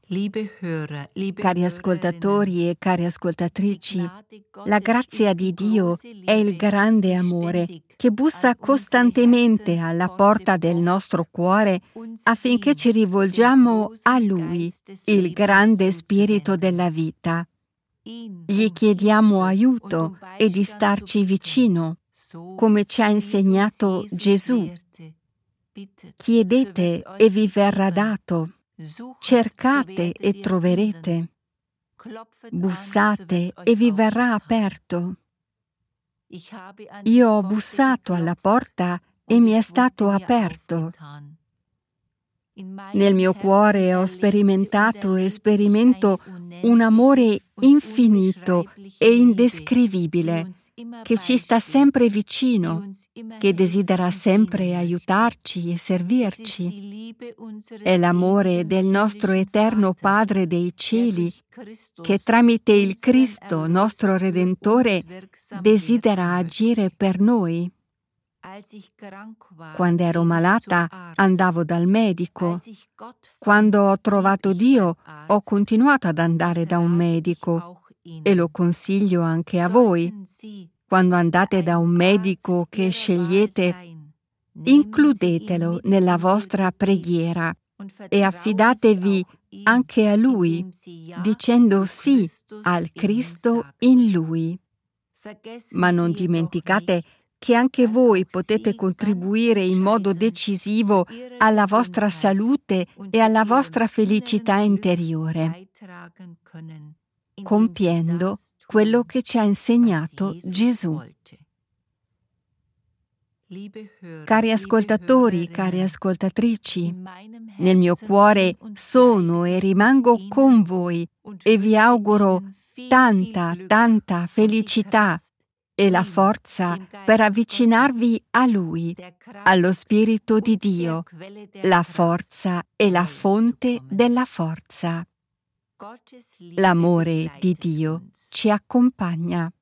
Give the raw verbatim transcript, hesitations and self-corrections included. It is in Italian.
Cari ascoltatori e cari ascoltatrici, la grazia di Dio è il grande amore che bussa costantemente alla porta del nostro cuore affinché ci rivolgiamo a Lui, il grande Spirito della vita. Gli chiediamo aiuto e di starci vicino, come ci ha insegnato Gesù. Chiedete e vi verrà dato. Cercate e troverete, bussate e vi verrà aperto. Io ho bussato alla porta e mi è stato aperto. Nel mio cuore ho sperimentato e sperimento un amore infinito e indescrivibile che ci sta sempre vicino, che desidera sempre aiutarci e servirci. È l'amore del nostro eterno Padre dei cieli che tramite il Cristo, nostro Redentore, desidera agire per noi. Quando ero malata, andavo dal medico. Quando ho trovato Dio, ho continuato ad andare da un medico e lo consiglio anche a voi. Quando andate da un medico che scegliete, includetelo nella vostra preghiera e affidatevi anche a Lui, dicendo sì al Cristo in Lui. Ma non dimenticate che anche voi potete contribuire in modo decisivo alla vostra salute e alla vostra felicità interiore, compiendo quello che ci ha insegnato Gesù. Cari ascoltatori, cari ascoltatrici, nel mio cuore sono e rimango con voi e vi auguro tanta, tanta felicità e la forza per avvicinarvi a Lui, allo Spirito di Dio, la forza e la fonte della forza. L'amore di Dio ci accompagna.